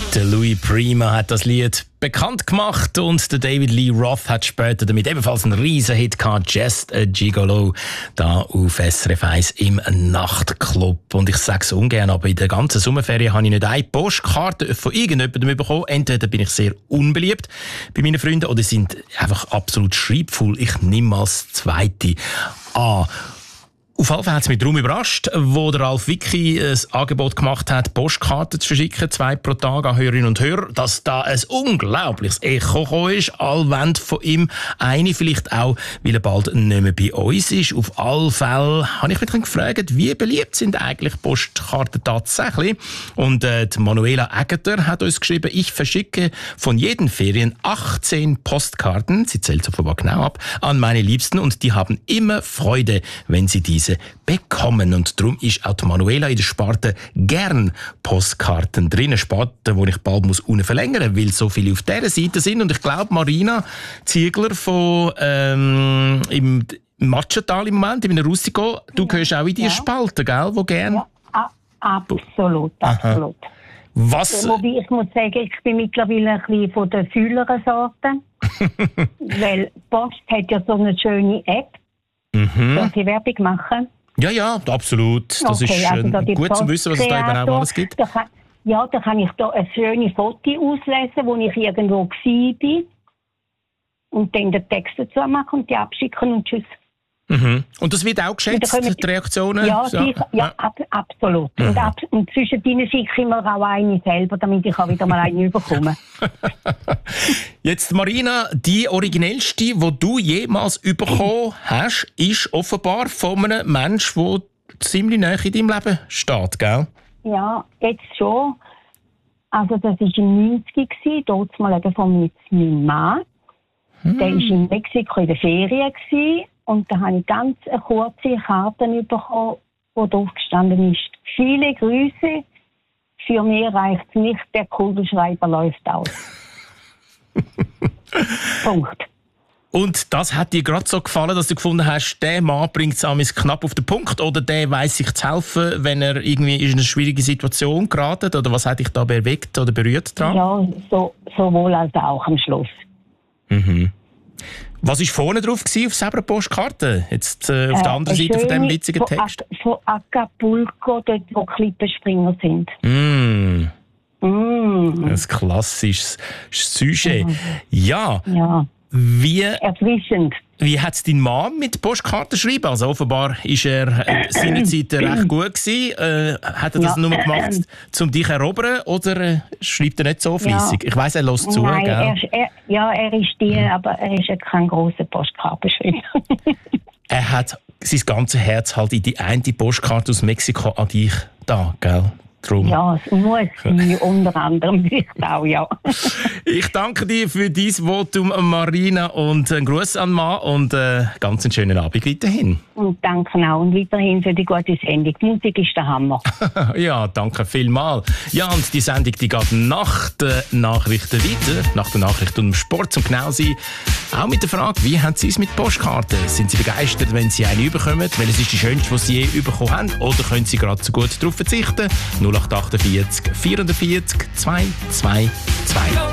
Der Louis Prima hat das Lied bekannt gemacht und der David Lee Roth hat später damit ebenfalls einen riesen Hit gehabt, Just a Gigolo, da auf SRF 1 im Nachtclub. Und ich sage es ungern, aber in der ganzen Sommerferien habe ich nicht eine Postkarte von irgendjemandem bekommen. Entweder bin ich sehr unbeliebt bei meinen Freunden oder sind einfach absolut schreibfaul. Ich nehme als zweite an. Auf jeden Fall hat es mich darum überrascht, wo der Ralf Wicki ein Angebot gemacht hat, Postkarten zu verschicken, 2 pro Tag an Hörerinnen und Hörer, dass da ein unglaubliches Echo gekommen ist. Alle wollen von ihm eine, vielleicht auch, weil er bald nicht mehr bei uns ist. Auf alle Fälle habe ich mich dann gefragt, wie beliebt sind eigentlich Postkarten tatsächlich? Und die Manuela Egger hat uns geschrieben, ich verschicke von jeden Ferien 18 Postkarten, sie zählt offenbar genau ab, an meine Liebsten und die haben immer Freude, wenn sie diese bekommen. Und darum ist auch die Manuela in der Sparte gern Postkarten drin. Eine Sparte, die ich bald unten verlängern muss, weil so viele auf dieser Seite sind. Und ich glaube, Marina Ziegler von im Matschental im Moment, in einem Rustico, du gehörst auch in diese Spalte, gell? Wo gern? Ja, absolut, absolut. Was? Wobei ich muss sagen, ich bin mittlerweile ein bisschen von der fühleren Sorte. Weil Post hat ja so eine schöne App. Soll ich Werbung machen? Ja, absolut. Das okay, ist also gut zu wissen, was es da überhaupt alles gibt. Da kann ich da ein schönes Foto auslesen, wo ich irgendwo war. Und dann den Text dazu machen und die abschicken und tschüss. Und das wird auch geschätzt, die Reaktionen? Ja, absolut. Und zwischendrin schicke ich mir auch eine selber, damit ich auch wieder mal eine bekomme. Jetzt, Marina, die originellste, die du jemals bekommen hast, ist offenbar von einem Menschen, der ziemlich nahe in deinem Leben steht, gell? Ja, jetzt schon. Also das war in 90 dort mal eben von meinem Mann. Der war in Mexiko in der Ferien gewesen. Und da habe ich ganz eine kurze Karte bekommen, wo drauf gestanden ist: viele Grüße, für mich reicht es nicht, der Kugelschreiber läuft aus. Punkt. Und das hat dir gerade so gefallen, dass du gefunden hast, der Mann bringt es knapp auf den Punkt oder der weiss sich zu helfen, wenn er irgendwie in eine schwierige Situation geratet? Oder was hat dich da bewegt oder berührt dran? Ja, sowohl als auch am Schluss. Was war vorne drauf auf selber Postkarte? Jetzt auf der anderen Seite von diesem witzigen Text. Von Acapulco, dort wo Klippenspringer sind. Ein klassisches Sujet. Ja. Erfrischend. Wie hat es dein Mann mit Postkarten schreiben? Also offenbar ist er seinerzeit recht gut gewesen. Hat er das nur gemacht, um dich zu erobern, oder schreibt er nicht so fleissig? Ich weiss, er lässt zu, Nein, gell? er ist aber er ist kein grosser Postkartenschreiber. Er hat sein ganzes Herz halt in die eine Postkarte aus Mexiko an dich da, gell? Drum. Ja, es muss sein, unter anderem vielleicht auch, ja. Ich danke dir für dein Votum, Marina, und einen Gruß an Mann und ganz einen schönen Abend weiterhin. Und danke auch und weiterhin für die gute Sendung. Die Musik ist der Hammer. Ja, danke vielmals. Ja, und die Sendung die geht nach den Nachrichten weiter, nach den Nachrichten und dem Sport zum genau sein. Auch mit der Frage, wie haben Sie es mit Postkarten? Sind Sie begeistert, wenn Sie eine bekommen? Welches ist die schönste, die Sie je bekommen haben? Oder können Sie gerade so gut darauf verzichten? 0848 440 222.